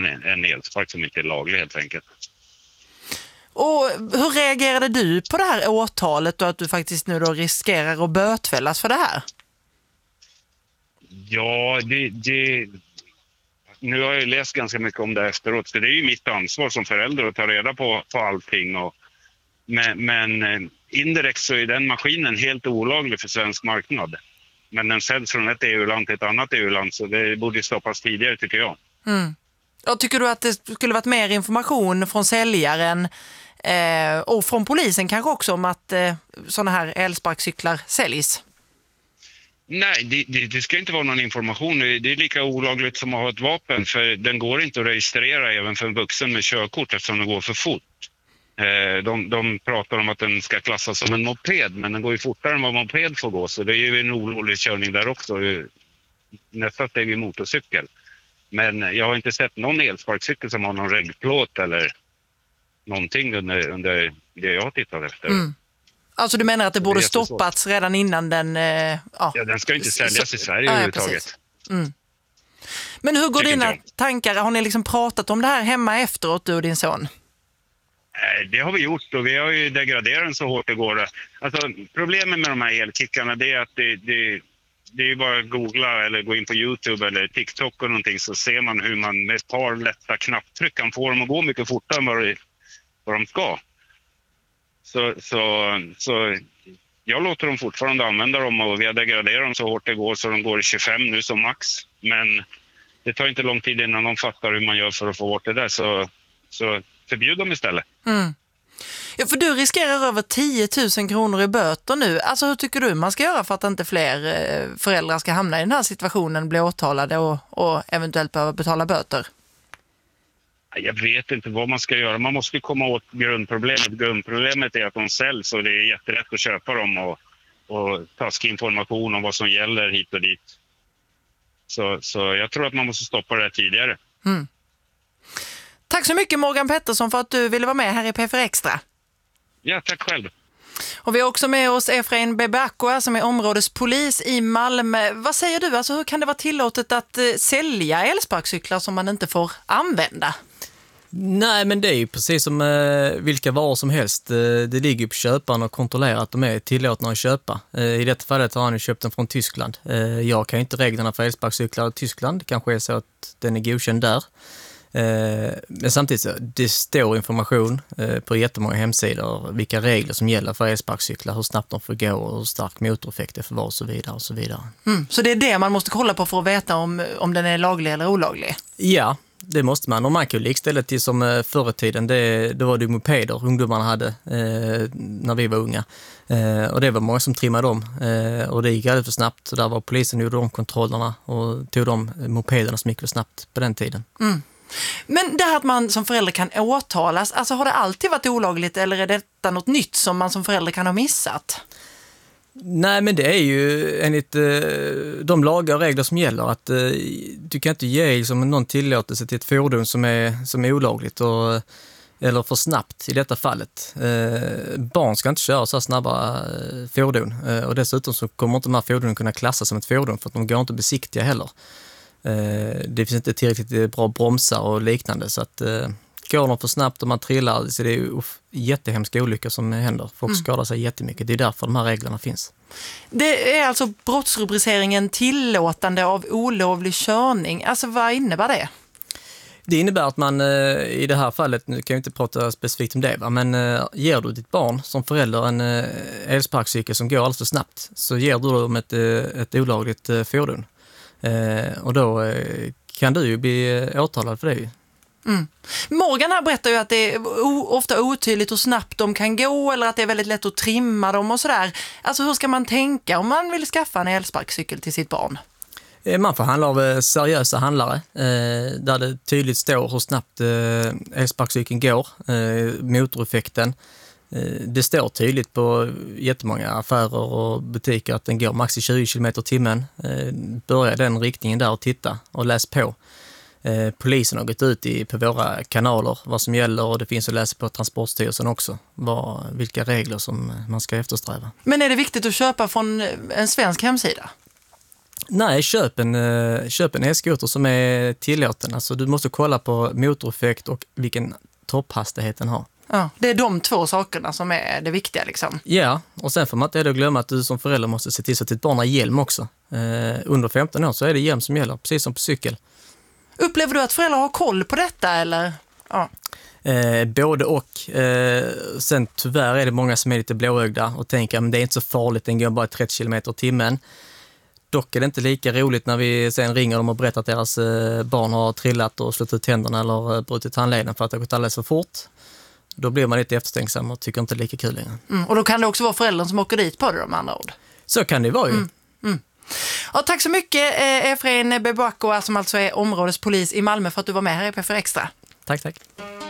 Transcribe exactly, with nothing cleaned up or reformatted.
en, en elspark som inte är laglig helt enkelt. Och hur reagerade du på det här åtalet och att du faktiskt nu då riskerar att bötfällas för det här? Ja, det, det, nu har jag läst ganska mycket om det efteråt, så det är ju mitt ansvar som förälder att ta reda på, på allting. Och, men, men indirekt så är den maskinen helt olaglig för svensk marknad. Men den säljs från ett E U-land till ett annat E U-land, så det borde stoppas tidigare tycker jag. Mm. Och tycker du att det skulle varit mer information från säljaren eh, och från polisen kanske också om att eh, sådana här elsparkcyklar säljs? Nej, det, det, det ska inte vara någon information. Det är lika olagligt som att ha ett vapen, för den går inte att registrera även för en vuxen med körkort eftersom den går för fort. De, de pratar om att den ska klassas som en moped, men den går ju fortare än vad moped får gå, så det är ju en olovlig körning där också. Nästa steg är motorcykel. Men jag har inte sett någon elsparkcykel som har någon regnplåt eller någonting under, under det jag har tittat efter. Mm. Alltså du menar att det borde det stoppats redan innan den... Eh, ja. ja, den ska inte säljas så, i Sverige ja, överhuvudtaget. Mm. Men hur går dina tankar? Har ni liksom pratat om det här hemma efteråt, du och din son? Det har vi gjort och vi har ju degraderat den så hårt det går. Alltså, problemet med de här elkickarna det är att det, det, det är bara att googla eller gå in på YouTube eller TikTok och någonting, så ser man hur man med ett par lätta knapptryck kan få dem att gå mycket fortare än vad, det, vad de ska. Så, så, så jag låter dem fortfarande använda dem och vi har degraderat dem så hårt det går så de går i tjugofem nu som max. Men det tar inte lång tid innan de fattar hur man gör för att få bort det där, så, så förbjud dem istället. Mm. Ja, för du riskerar över tio tusen kronor i böter nu. Alltså hur tycker du man ska göra för att inte fler föräldrar ska hamna i den här situationen, bli åtalade och, och eventuellt behöva betala böter? Jag vet inte vad man ska göra. Man måste komma åt grundproblemet. Grundproblemet är att de säljs och det är jätterätt att köpa dem och, och taskig information om vad som gäller hit och dit. Så, så jag tror att man måste stoppa det här tidigare. Mm. Tack så mycket Morgan Pettersson för att du ville vara med här i P fyra Extra. Ja, tack själv. Och vi har också med oss Efrain Bebacqua som är områdespolis i Malmö. Vad säger du? Alltså, hur kan det vara tillåtet att eh, sälja elsparkcyklar som man inte får använda? Nej, men det är ju precis som eh, vilka varor som helst. Eh, det ligger på köparen och kontrollerar att de är tillåtna att köpa. Eh, I detta fallet har han ju köpt den från Tyskland. Eh, jag kan ju inte reglerna för elsparkcyklar i Tyskland. Det kanske är så att den är godkänd där. Eh, men samtidigt så det står information eh, på jättemånga hemsidor vilka regler som gäller för elsparkcyklar, hur snabbt de får gå och hur stark motoreffekt det får vara och så vidare och så vidare. Mm, så det är det man måste kolla på för att veta om, om den är laglig eller olaglig? Ja, det måste man. Och man kan ju likställa till som eh, förr i tiden, det, det var det mopeder ungdomarna hade eh, när vi var unga. Eh, och det var många som trimmade dem eh, och det gick alldeles för snabbt. Så där var polisen och gjorde de kontrollerna och tog de mopederna som gick för snabbt på den tiden. Mm. Men det här att man som förälder kan åtalas, alltså har det alltid varit olagligt eller är detta något nytt som man som förälder kan ha missat? Nej, men det är ju enligt eh, de lagar och regler som gäller att eh, du kan inte ge liksom, någon tillåtelse till ett fordon som är, som är olagligt och, eller för snabbt i detta fallet. Eh, barn ska inte köra så här snabba eh, fordon eh, och dessutom så kommer inte de här fordonen kunna klassas som ett fordon för att de går inte besiktiga heller. Det finns inte tillräckligt bra bromsar och liknande så att eh, går de för snabbt och man trillar så det är ju jättehemska olyckor som händer. Folk mm. skadar sig jättemycket. Det är därför de här reglerna finns. Det är alltså brottsrubriceringen tillåtande av olovlig körning. Alltså vad innebär det? Det innebär att man eh, i det här fallet, nu kan jag inte prata specifikt om det va, men eh, ger du ditt barn som förälder en eh, elsparkcykel som går alldeles för snabbt så ger du dem ett, eh, ett olagligt eh, fordon. Eh, och då eh, kan du ju bli eh, åtalad för det. Mm. Morgan här berättar ju att det är o- ofta otydligt hur snabbt de kan gå eller att det är väldigt lätt att trimma dem och sådär. Alltså hur ska man tänka om man vill skaffa en elsparkcykel till sitt barn? Eh, man får handla av eh, seriösa handlare eh, där det tydligt står hur snabbt eh, elsparkcykeln går, eh, motoreffekten. Det står tydligt på jättemånga affärer och butiker att den går max i tjugo kilometer i timmen. Börja den riktningen där och titta och läs på. Polisen har gått ut i, på våra kanaler vad som gäller och det finns att läsa på Transportstyrelsen också vad, vilka regler som man ska eftersträva. Men är det viktigt att köpa från en svensk hemsida? Nej, köp en, eh, köp en e-skoter som är tillåten. Alltså, du måste kolla på motoreffekt och vilken topphastighet den har. Ja, det är de två sakerna som är det viktiga liksom. Ja, och sen får man inte glömma att du som förälder måste se till så att ditt barn har hjälm också. Eh, under femton år så är det hjälm som gäller, precis som på cykel. Upplever du att föräldrar har koll på detta eller? Ja. Eh, både och. Eh, sen tyvärr är det många som är lite blåögda och tänker att det är inte så farligt, den går bara trettio kilometer i timmen. Dock är det inte lika roligt när vi sen ringer dem och berättar att deras eh, barn har trillat och slått ut tänderna eller eh, brutit handleden för att det har gått alldeles för fort. Då blir man lite efterstänksam och tycker inte lika kul längre. Mm, och då kan det också vara föräldern som åker dit på det, med andra ord. Så kan det vara ju. Mm. Mm. Ja, tack så mycket Efrain Bebako som alltså är områdespolis i Malmö för att du var med här i P fyra Extra. Tack, tack.